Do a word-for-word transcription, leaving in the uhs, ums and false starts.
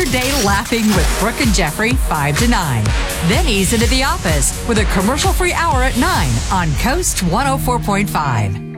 your day laughing with Brooke and Jeffrey, five to nine. Then ease into the office with a commercial-free hour at nine on Coast one oh four point five.